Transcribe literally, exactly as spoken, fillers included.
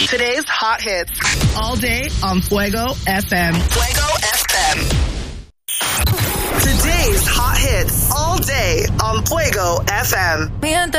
Today's hot hits. All day on Fuego F M. Fuego F M. Today's hot hits. All day on Fuego F M.